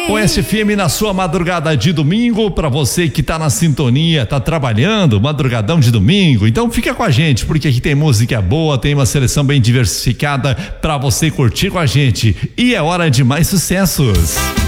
Oeste FM na sua madrugada de domingo, pra você que tá na sintonia, tá trabalhando, madrugadão de domingo, então fica com a gente, porque aqui tem música boa, tem uma seleção bem diversificada pra você curtir com a gente, e é hora de mais sucessos.